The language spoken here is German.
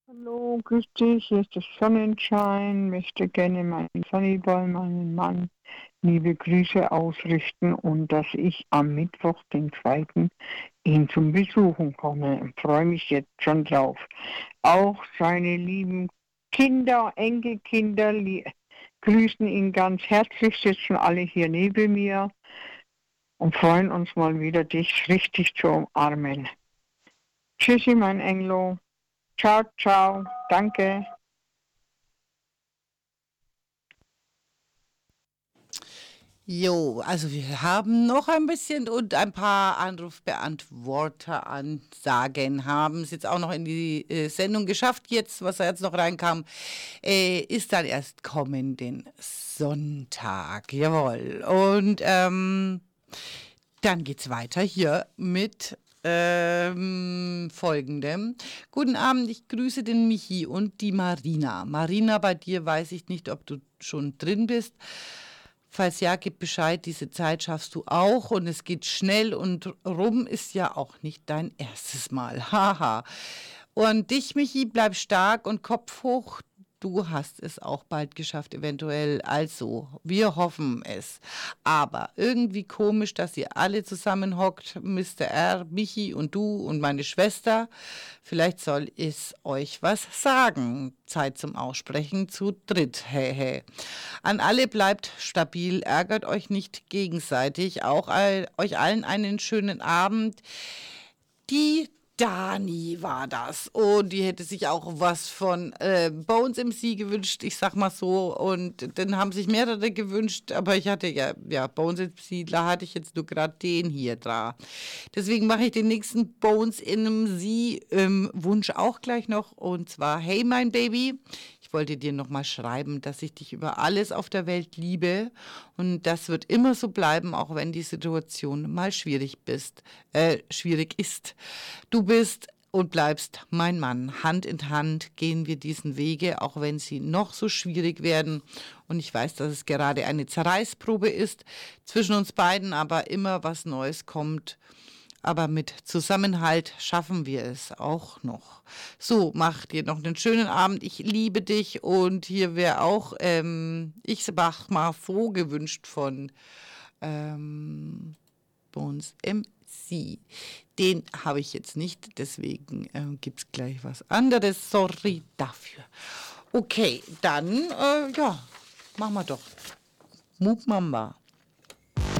Hallo, grüß dich, hier ist der Sonnenschein, möchte gerne meinen Sunnyboy, meinen Mann, liebe Grüße ausrichten und dass ich am Mittwoch, den 2., ihn zum Besuchen komme und freue mich jetzt schon drauf. Auch seine lieben Kinder, Enkelkinder grüßen ihn ganz herzlich, sitzen alle hier neben mir und freuen uns mal wieder, dich richtig zu umarmen. Tschüssi, mein Engel. Ciao, ciao. Danke. Jo, also wir haben noch ein bisschen und ein paar Anrufbeantworter-Ansagen haben es jetzt auch noch in die Sendung geschafft. Jetzt, was da jetzt noch reinkam, ist dann erst kommenden Sonntag. Jawohl. Und dann geht's weiter hier mit folgendem. Guten Abend, ich grüße den Michi und die Marina. Marina, bei dir weiß ich nicht, ob du schon drin bist. Falls ja, gib Bescheid, diese Zeit schaffst du auch und es geht schnell und rum ist ja auch nicht dein erstes Mal. Haha. Und dich, Michi, bleib stark und Kopf hoch. Du hast es auch bald geschafft, eventuell. Also, wir hoffen es. Aber irgendwie komisch, dass ihr alle zusammenhockt, Mr. R., Michi und du und meine Schwester. Vielleicht soll es euch was sagen. Zeit zum Aussprechen zu dritt. Hey, hey. An alle bleibt stabil, ärgert euch nicht gegenseitig. Auch euch allen einen schönen Abend. Die Dani war das. Und die hätte sich auch was von Bones MC gewünscht, ich sag mal so. Und dann haben sich mehrere gewünscht, aber ich hatte ja Bones MC, da hatte ich jetzt nur gerade den hier da. Deswegen mache ich den nächsten Bones MC Wunsch auch gleich noch. Und zwar, hey mein Baby, ich wollte dir nochmal schreiben, dass ich dich über alles auf der Welt liebe. Und das wird immer so bleiben, auch wenn die Situation mal schwierig ist. Du bist und bleibst mein Mann. Hand in Hand gehen wir diesen Wege, auch wenn sie noch so schwierig werden. Und ich weiß, dass es gerade eine Zerreißprobe ist zwischen uns beiden, aber immer was Neues kommt. Aber mit Zusammenhalt schaffen wir es auch noch. So, mach dir noch einen schönen Abend. Ich liebe dich. Und hier wäre auch, ich sag mal so gewünscht von Bones MC. Den habe ich jetzt nicht, deswegen gibt es gleich was anderes. Sorry dafür. Okay, dann, ja, machen wir doch. Muk Mamba.